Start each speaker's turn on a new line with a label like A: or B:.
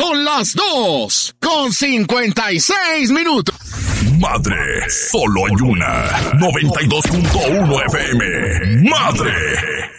A: Son las 2:56.
B: Madre, solo hay una. 92.1 FM. Madre.